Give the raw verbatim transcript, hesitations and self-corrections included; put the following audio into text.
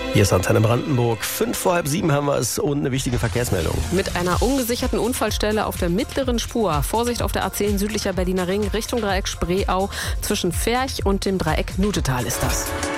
Hier ist Antenne Brandenburg. Fünf vor halb sieben haben wir es und eine wichtige Verkehrsmeldung. Mit einer ungesicherten Unfallstelle auf der mittleren Spur. Vorsicht auf der A zehn südlicher Berliner Ring Richtung Dreieck Spreeau. Zwischen Ferch und dem Dreieck Nutetal ist das.